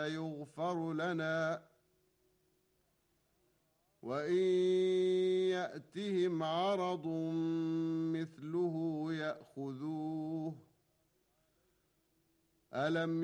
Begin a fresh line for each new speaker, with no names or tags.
يغفر لنا وإن يأتهم عرض مثله يأخذوه ألم